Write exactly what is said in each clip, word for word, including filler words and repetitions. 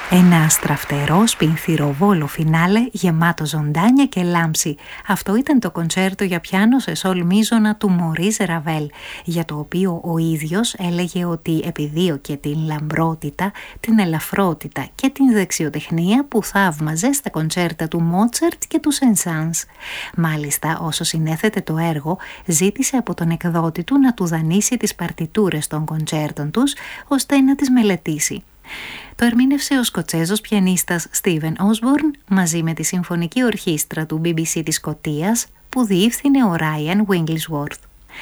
Ένα στραφτερό, σπινθυροβόλο φινάλε γεμάτο ζωντάνια και λάμψη. Αυτό ήταν το κοντσέρτο για πιάνο σε σολ μίζωνα του Μωρίς Ραβέλ, για το οποίο ο ίδιος έλεγε ότι επιδίωκε την λαμπρότητα, την ελαφρότητα και την δεξιοτεχνία που θαύμαζε στα κοντσέρτα του Μότσαρτ και του Σεν-Σανς. Μάλιστα, όσο συνέθετε το έργο, ζήτησε από τον εκδότη του να του δανείσει τις παρτιτούρες των κοντσέρτων τους, ώστε να τις μελετήσει. Το ερμήνευσε ο Σκοτσέζος πιανίστας Στίβεν Όσμπορν μαζί με τη Συμφωνική Ορχήστρα του μπι μπι σι της Σκωτίας που διεύθυνε ο Ράιαν Wigglesworth.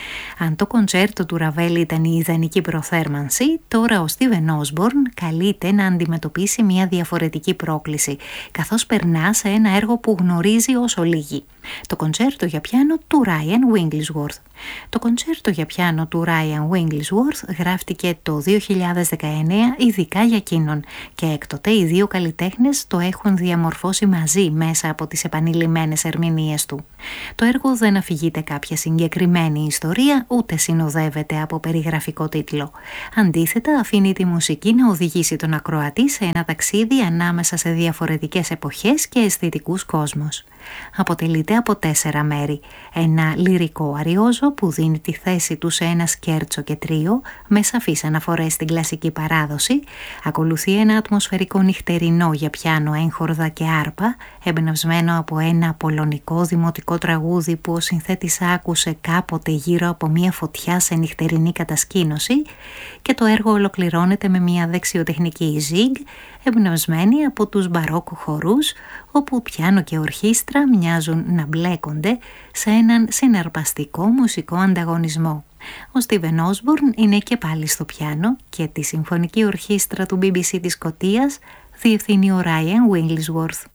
Αν το κοντσέρτο του Ραβέλ ήταν η ιδανική προθέρμανση, τώρα ο Στίβεν Όσμπορν καλείται να αντιμετωπίσει μια διαφορετική πρόκληση, καθώς περνά σε ένα έργο που γνωρίζει όσο λίγοι. Το κοντσέρτο για πιάνο του Ράιαν Wigglesworth. Το κοντσέρτο για πιάνο του Ράιαν Wigglesworth γράφτηκε το δύο χιλιάδες δεκαεννέα ειδικά για εκείνον και έκτοτε οι δύο καλλιτέχνες το έχουν διαμορφώσει μαζί μέσα από τις επανειλημμένες ερμηνείες του. Το έργο δεν αφηγείται κάποια συγκεκριμένη ιστορία, ούτε συνοδεύεται από περιγραφικό τίτλο. Αντίθετα, αφήνει τη μουσική να οδηγήσει τον ακροατή σε ένα ταξίδι ανάμεσα σε διαφορετικές εποχές και αισθητικούς κόσμους. Αποτελείται από τέσσερα μέρη. Ένα λυρικό αριόζο που δίνει τη θέση του σε ένα σκέρτσο και τρίο με σαφείς αναφορές στην κλασική παράδοση. Ακολουθεί ένα ατμοσφαιρικό νυχτερινό για πιάνο, έγχορδα και άρπα, εμπνευσμένο από ένα πολωνικό δημοτικό τραγούδι που ο συνθέτης άκουσε κάποτε γύρω από μια φωτιά σε νυχτερινή κατασκήνωση, και το έργο ολοκληρώνεται με μια δεξιοτεχνική ζιγκ εμπνευσμένη από τους μπαρόκο χορούς, όπου πιάνο και ορχήστρα μοιάζουν να μπλέκονται σε έναν συναρπαστικό μουσικό ανταγωνισμό. Ο Στίβεν Όσμπορν είναι και πάλι στο πιάνο και τη Συμφωνική Ορχήστρα του μπι μπι σι της Σκωτίας διευθύνει ο Ράιαν Wigglesworth.